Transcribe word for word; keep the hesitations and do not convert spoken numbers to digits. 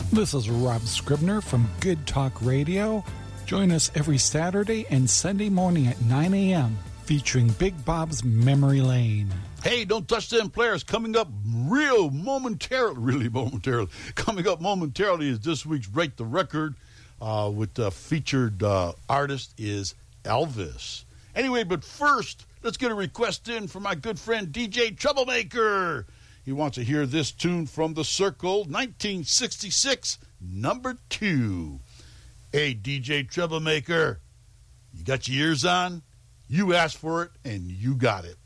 This is Rob Scribner from Good Talk Radio. Join us every Saturday and Sunday morning at nine a.m. featuring Big Bob's Memory Lane. Hey, don't touch them players. Coming up real momentarily, really momentarily, coming up momentarily is this week's Rate the Record uh, with the featured uh, artist is Elvis. Anyway, but first, let's get a request in from my good friend D J Troublemaker. He wants to hear this tune from The Circle, nineteen sixty-six, number two. Hey, D J Troublemaker, you got your ears on? You asked for it, and you got it.